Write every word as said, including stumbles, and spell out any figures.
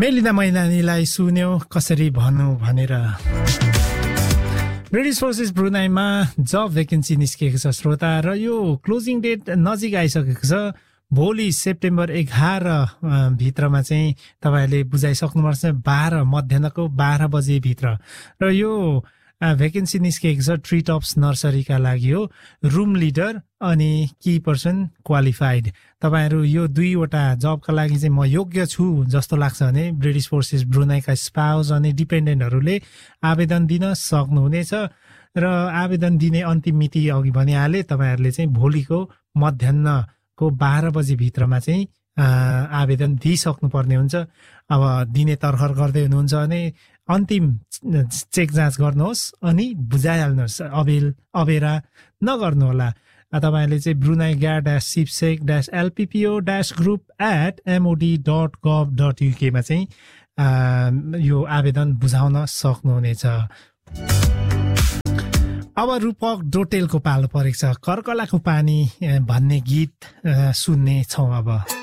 मेलिना मैनानीलाई सुन्यो कसरी भन्नु भनेर। ब्रिटिश फोर्सेस ब्रुनाईमा जब भेकेन्सी निस्किएको छ श्रोता, र यो क्लोजिङ डेट नजिक आइसकेको छ। भोलि सेप्टेम्बर एघार भित्रमा चाहिँ तपाईँहरूले बुझाइसक्नुपर्छ, बाह्र मध्याहको बाह्र बजे भित्र। र यो भेकेन्सी निस्किएको छ ट्री टप्स नर्सरीका लागि हो, रुम लिडर अनि की पर्सन क्वालिफाइड। तपाईँहरू यो दुईवटा जबका लागि चाहिँ म योग्य छु जस्तो लाग्छ भने ब्रिटिश फोर्सेस ब्रुनाईका स्पाउस अनि डिपेन्डेन्टहरूले आवेदन दिन सक्नुहुनेछ। र आवेदन दिने अन्तिम मिति अघि भनिहाले, तपाईँहरूले चाहिँ भोलिको मध्याहको बाह्र बजी भित्रमा चाहिँ आवेदन दिइसक्नुपर्ने हुन्छ। अब दिने तरखर गर्दै हुनुहुन्छ भने अन्तिम चेक जाँच गर्नुहोस् अनि बुझाइहाल्नुहोस्, अबेल अबेरा नगर्नुहोला। तपाईँहरूले चाहिँ ब्रुनाई ग्या dash सिपसेक dash एलपिपिओ dash group at MoD dot गभ dot युकेमा चाहिँ यो आवेदन बुझाउन सक्नुहुनेछ। अब रूपक डोटेलको पालो परेको छ, कर्कलाको पानी भन्ने गीत सुन्ने छौँ अब।